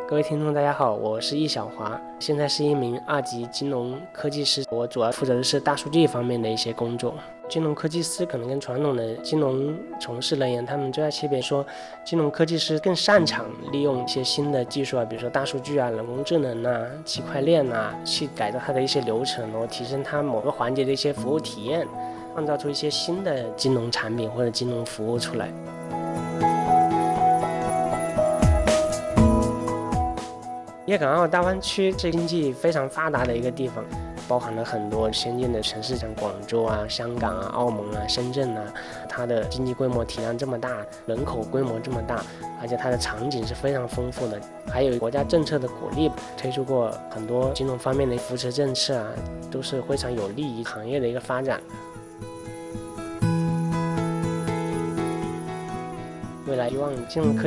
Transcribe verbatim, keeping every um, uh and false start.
各位听众大家好，我是易小华，现在是一名二级金融科技师，我主要负责的是大数据方面的一些工作。金融科技师可能跟传统的金融从事人员，他们最大区别说，金融科技师更擅长利用一些新的技术啊，比如说大数据啊、人工智能啊、区块链啊，去改造它的一些流程，然后提升它某个环节的一些服务体验，创造出一些新的金融产品或者金融服务出来。粤港澳大湾区是经济非常发达的一个地方，包含了很多先进的城市，像广州啊、香港啊、澳门啊、深圳啊，它的经济规模体量这么大，人口规模这么大，而且它的场景是非常丰富的，还有国家政策的鼓励，推出过很多金融方面的扶持政策啊，都是非常有利于行业的一个发展。未来希望金融科